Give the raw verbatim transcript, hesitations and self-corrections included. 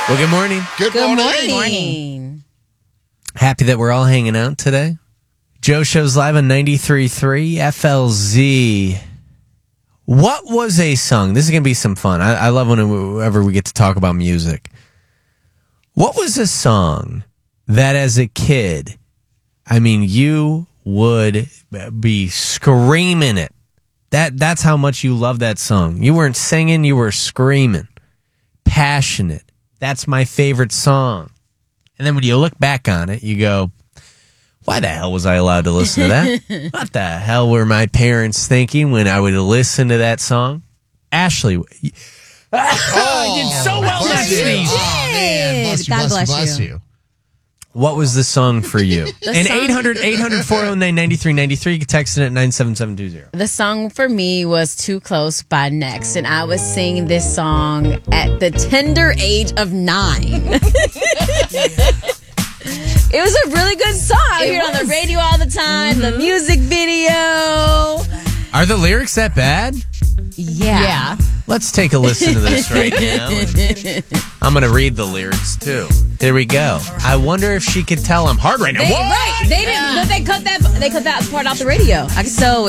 Well, good morning. Good, Good morning. morning. Morning. Happy that we're all hanging out today. Joe Show's live on ninety-three point three F L Z. What was a song? This is going to be some fun. I, I love whenever we get to talk about music. What was a song that as a kid, I mean, you would be screaming it? That That's how much you love that song. You weren't singing, you were screaming. Passionate. That's my favorite song. And then when you look back on it, you go, why the hell was I allowed to listen to that? What the hell were my parents thinking when I would listen to that song? Ashley, you- I did so well Bless that you. sneeze. Oh, man. Bless you, God bless, bless bless you. you. What was the song for you? And song- eight hundred, eight hundred, four oh nine, ninety-three ninety-three, you can text it at nine seven seven two zero. The song for me was Too Close by Next, and I was singing this song at the tender age of nine. It was a really good song. I hear it on the radio all the time, the music video. Are the lyrics that bad? Yeah. Yeah. Let's take a listen to this right now. And I'm going to read the lyrics, too. Here we go. I wonder if she could tell I'm hard right now. They, Whoa! right. They didn't, but they cut that, they cut that part off the radio. I, so